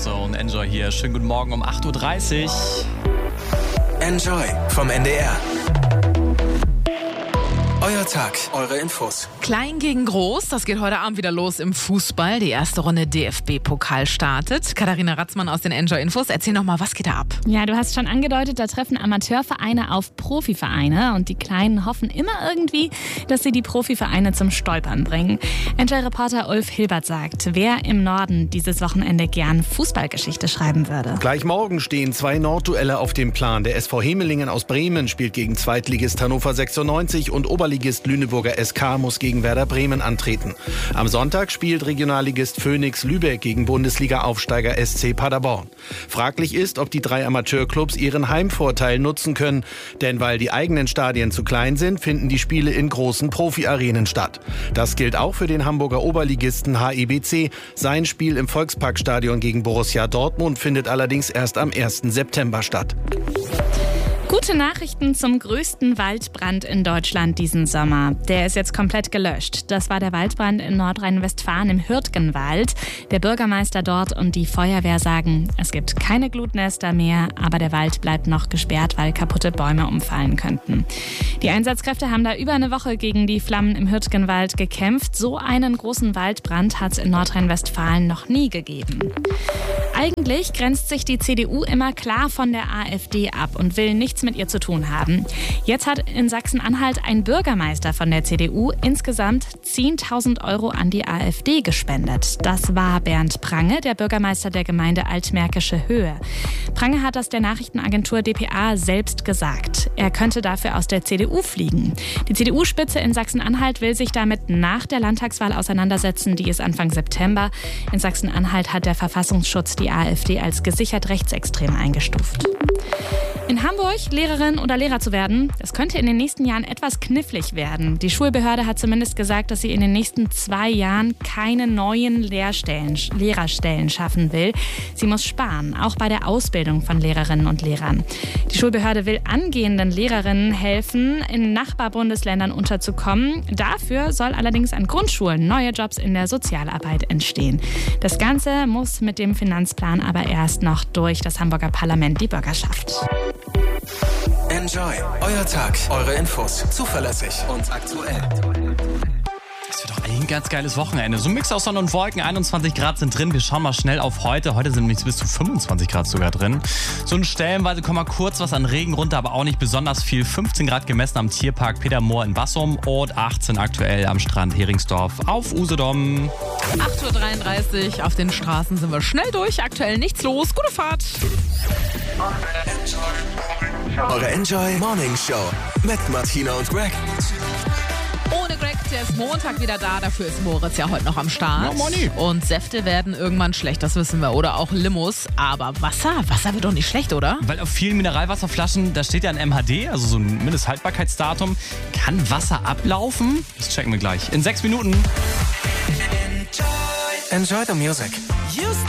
Grosso und Enjoy hier. Schönen guten Morgen um 8.30 Uhr. Enjoy vom NDR. Euer Tag, eure Infos. Klein gegen Groß, das geht heute Abend wieder los im Fußball. Die erste Runde DFB-Pokal startet. Katharina Ratzmann aus den Enjoy-Infos. Erzähl noch mal, was geht da ab? Ja, du hast schon angedeutet, da treffen Amateurvereine auf Profivereine und die Kleinen hoffen immer irgendwie, dass sie die Profivereine zum Stolpern bringen. Enjoy-Reporter Ulf Hilbert sagt, wer im Norden dieses Wochenende gern Fußballgeschichte schreiben würde. Gleich morgen stehen 2 Nordduelle auf dem Plan. Der SV Hemelingen aus Bremen spielt gegen Zweitligist Hannover 96 und Oberligist Lüneburger SK muss gegen Werder Bremen antreten. Am Sonntag spielt Regionalligist Phoenix Lübeck gegen Bundesliga-Aufsteiger SC Paderborn. Fraglich ist, ob die 3 Amateurclubs ihren Heimvorteil nutzen können. Denn weil die eigenen Stadien zu klein sind, finden die Spiele in großen Profi-Arenen statt. Das gilt auch für den Hamburger Oberligisten HIBC. Sein Spiel im Volksparkstadion gegen Borussia Dortmund findet allerdings erst am 1. September statt. Gute Nachrichten zum größten Waldbrand in Deutschland diesen Sommer. Der ist jetzt komplett gelöscht. Das war der Waldbrand in Nordrhein-Westfalen im Hürtgenwald. Der Bürgermeister dort und die Feuerwehr sagen, es gibt keine Glutnester mehr, aber der Wald bleibt noch gesperrt, weil kaputte Bäume umfallen könnten. Die Einsatzkräfte haben da über eine Woche gegen die Flammen im Hürtgenwald gekämpft. So einen großen Waldbrand hat es in Nordrhein-Westfalen noch nie gegeben. Eigentlich grenzt sich die CDU immer klar von der AfD ab und will nichts mit ihr zu tun haben. Jetzt hat in Sachsen-Anhalt ein Bürgermeister von der CDU insgesamt 10.000 Euro an die AfD gespendet. Das war Bernd Prange, der Bürgermeister der Gemeinde Altmärkische Höhe. Prange hat das der Nachrichtenagentur dpa selbst gesagt. Er könnte dafür aus der CDU fliegen. Die CDU-Spitze in Sachsen-Anhalt will sich damit nach der Landtagswahl auseinandersetzen. Die ist Anfang September. In Sachsen-Anhalt hat der Verfassungsschutz die AfD als gesichert rechtsextrem eingestuft. In Hamburg Lehrerin oder Lehrer zu werden, das könnte in den nächsten Jahren etwas knifflig werden. Die Schulbehörde hat zumindest gesagt, dass sie in den nächsten 2 Jahren keine neuen Lehrerstellen schaffen will. Sie muss sparen, auch bei der Ausbildung von Lehrerinnen und Lehrern. Die Schulbehörde will angehenden Lehrerinnen helfen, in Nachbarbundesländern unterzukommen. Dafür soll allerdings an Grundschulen neue Jobs in der Sozialarbeit entstehen. Das Ganze muss mit dem Finanzplan aber erst noch durch das Hamburger Parlament die Bürgerschaft. Enjoy, euer Tag, eure Infos. Zuverlässig und aktuell. Das wird doch ein ganz geiles Wochenende. So ein Mix aus Sonne und Wolken, 21 Grad sind drin. Wir schauen mal schnell auf heute. Heute sind nämlich bis zu 25 Grad sogar drin. So ein Stellenweise kommt mal kurz was an Regen runter, aber auch nicht besonders viel. 15 Grad gemessen am Tierpark Petermoor in Bassum und 18 aktuell am Strand Heringsdorf auf Usedom. 8.33 Uhr, auf den Straßen sind wir schnell durch. Aktuell nichts los. Gute Fahrt. Eure Enjoy Morning Show mit Martina und Greg. Ohne Greg, der ist Montag wieder da. Dafür ist Moritz ja heute noch am Start. Ja, Moni. Und Säfte werden irgendwann schlecht, das wissen wir. Oder auch Limos. Aber Wasser wird doch nicht schlecht, oder? Weil auf vielen Mineralwasserflaschen, da steht ja ein MHD, also so ein Mindesthaltbarkeitsdatum. Kann Wasser ablaufen? Das checken wir gleich. In 6 Minuten. Enjoy the music. Used